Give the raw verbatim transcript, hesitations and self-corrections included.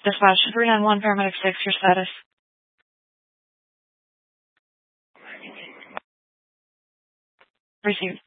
Dispatch three nine one, paramedic six, your status. Received.